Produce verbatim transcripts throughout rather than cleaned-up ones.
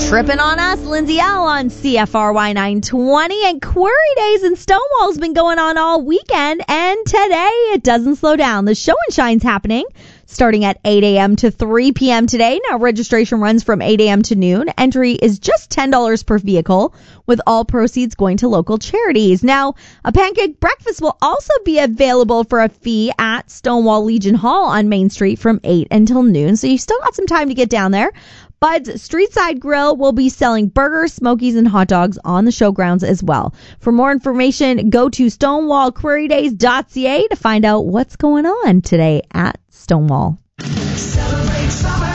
Tripping on us, Lindsay L on C F R Y nine twenty, and Query Days in Stonewall's been going on all weekend, and today it doesn't slow down. The show and shine's happening starting at eight a.m. to three p.m. today. Now registration runs from eight a.m. to noon. Entry is just ten dollars per vehicle, with all proceeds going to local charities. Now, a pancake breakfast will also be available for a fee at Stonewall Legion Hall on Main Street from eight until noon, so you still got some time to get down there. Bud's Streetside Grill will be selling burgers, smokies, and hot dogs on the showgrounds as well. For more information, go to stonewall query days dot c a to find out what's going on today at Stonewall. Celebrate summer.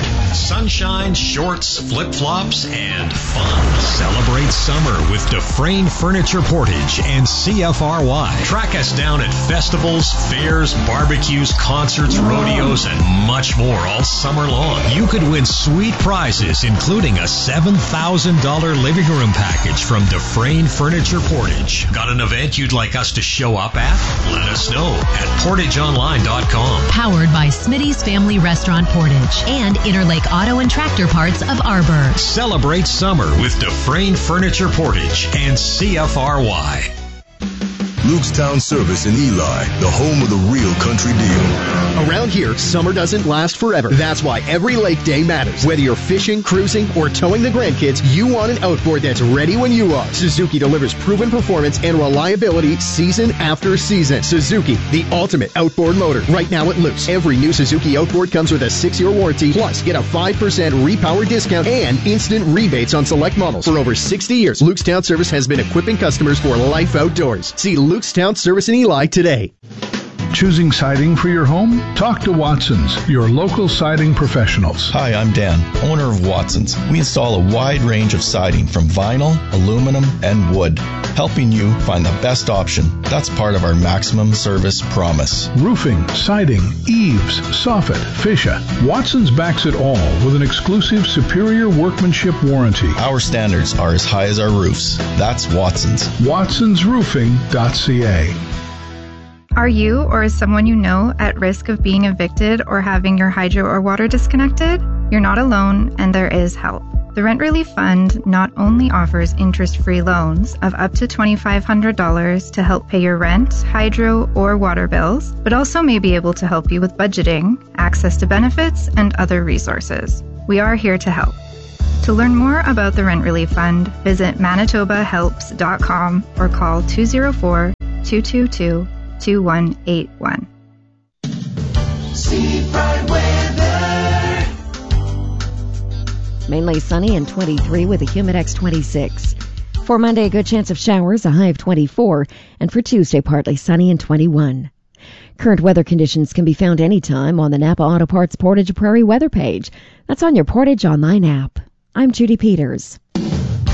Sunshine, shorts, flip-flops, and fun. Celebrate summer with Dufresne Furniture Portage and C F R Y. Track us down at festivals, fairs, barbecues, concerts, rodeos, and much more all summer long. You could win sweet prizes, including a seven thousand dollars living room package from Dufresne Furniture Portage. Got an event you'd like us to show up at? Let us know at portage online dot com. Powered by Smitty's Family Restaurant Portage and Interlake Auto and Tractor Parts of Arbor. Celebrate summer with Dufresne Furniture Portage and C F R Y. Lukestown Service in Eli, the home of the real country deal. Around here, summer doesn't last forever. That's why every lake day matters. Whether you're fishing, cruising, or towing the grandkids, you want an outboard that's ready when you are. Suzuki delivers proven performance and reliability season after season. Suzuki, the ultimate outboard motor. Right now at Luke's, every new Suzuki outboard comes with a six-year warranty, plus get a five percent repower discount and instant rebates on select models. For over sixty years, Lukestown Service has been equipping customers for life outdoors. See Lukestown Service in Eli today. Choosing siding for your home? Talk to Watson's, your local siding professionals. Hi, I'm Dan, owner of Watson's. We install a wide range of siding from vinyl, aluminum, and wood, helping you find the best option. That's part of our maximum service promise. Roofing, siding, eaves, soffit, fascia. Watson's backs it all with an exclusive superior workmanship warranty. Our standards are as high as our roofs. That's Watson's. watsons roofing dot c a. Are you or is someone you know at risk of being evicted or having your hydro or water disconnected? You're not alone, and there is help. The Rent Relief Fund not only offers interest-free loans of up to two thousand five hundred dollars to help pay your rent, hydro, or water bills, but also may be able to help you with budgeting, access to benefits, and other resources. We are here to help. To learn more about the Rent Relief Fund, visit manitoba helps dot com or call two oh four, two two two, two one eight one. Seafront weather. Mainly sunny and twenty-three with a Humidex twenty-six. For Monday, a good chance of showers, a high of twenty-four. And for Tuesday, partly sunny and twenty-one. Current weather conditions can be found anytime on the Napa Auto Parts Portage Prairie weather page. That's on your Portage Online app. I'm Judy Peters.